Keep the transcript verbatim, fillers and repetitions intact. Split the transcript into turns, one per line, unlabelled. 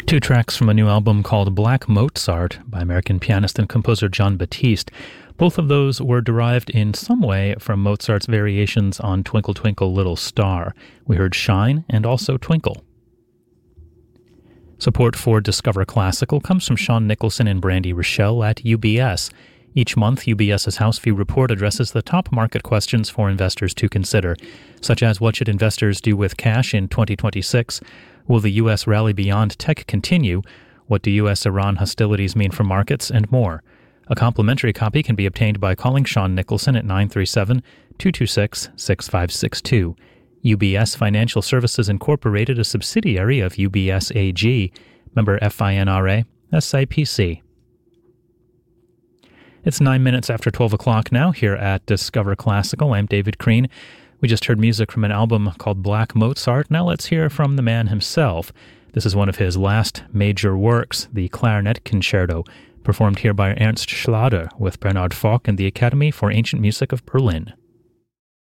Two tracks from a new album called Black Mozart by American pianist and composer Jon Batiste. Both of those were derived in some way from Mozart's variations on Twinkle Twinkle Little Star. We heard Shine and also Twinkle. Support for Discover Classical comes from Sean Nicholson and Brandy Rochelle at U B S. Each month, UBS's House View Report addresses the top market questions for investors to consider, such as what should investors do with cash in twenty twenty-six? Will the U S rally beyond tech continue? What do U S-Iran hostilities mean for markets? And more. A complimentary copy can be obtained by calling Sean Nicholson at nine three seven, two two six, six five six two. U B S Financial Services Incorporated, a subsidiary of U B S A G, member FINRA, S I P C. It's nine minutes after twelve o'clock now here at Discover Classical. I'm David Crean. We just heard music from an album called Black Mozart. Now let's hear from the man himself. This is one of his last major works, the Clarinet Concerto, performed here by Ernst Schlatter with Bernard Fock and the Academy for Ancient Music of Berlin.